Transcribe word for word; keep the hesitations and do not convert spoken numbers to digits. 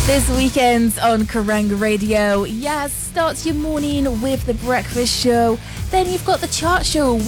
This weekend on Kerrang Radio, yes, starts your morning with the breakfast show. Then you've got the chart show